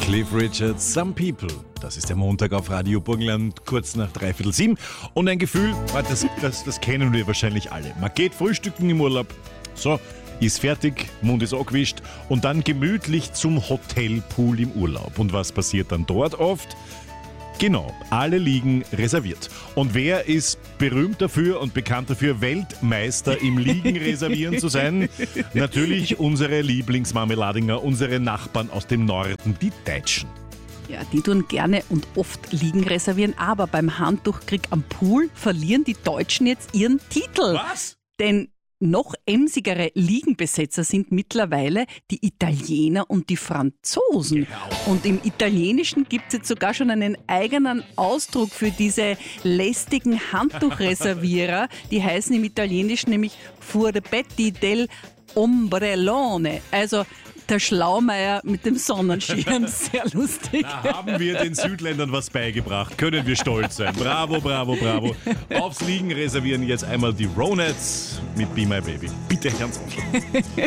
Cliff Richard, Some People. Das ist der Montag auf Radio Burgenland, kurz nach 6:45. Und ein Gefühl, das kennen wir wahrscheinlich alle. Man geht frühstücken im Urlaub, so, ist fertig, Mund ist angewischt und dann gemütlich zum Hotelpool im Urlaub. Und was passiert dann dort oft? Genau, alle Liegen reserviert. Und wer ist berühmt dafür und bekannt dafür, Weltmeister im Liegen reservieren zu sein? Natürlich unsere Lieblingsmarmeladinger, unsere Nachbarn aus dem Norden, die Deutschen. Ja, die tun gerne und oft Liegen reservieren, aber beim Handtuchkrieg am Pool verlieren die Deutschen jetzt ihren Titel. Was? Denn noch emsigere Liegenbesetzer sind mittlerweile die Italiener und die Franzosen. Genau. Und im Italienischen gibt es jetzt sogar schon einen eigenen Ausdruck für diese lästigen Handtuchreservierer. Die heißen im Italienischen nämlich Furbetti del Ombrellone. Also der Schlaumeier mit dem Sonnenschirm, sehr lustig. Da haben wir den Südländern was beigebracht. Können wir stolz sein. Bravo, bravo, bravo. Aufs Liegen reservieren jetzt einmal die Ronettes mit Be My Baby. Bitte, Herrn